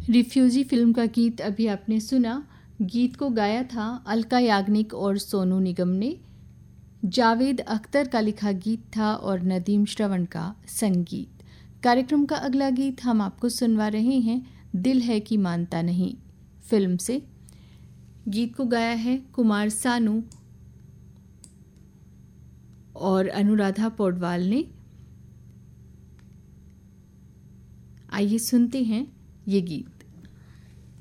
Refugee film का गीत अभी आपने सुना। गीत को गाया था अलका याग्निक और सोनू निगम ने। जावेद अख्तर का लिखा गीत था और नदीम श्रवण का संगीत। कार्यक्रम का अगला गीत हम आपको सुनवा रहे हैं दिल है कि मानता नहीं फिल्म से। गीत को गाया है कुमार सानू और अनुराधा पौडवाल ने। आइए सुनते हैं ये गीत।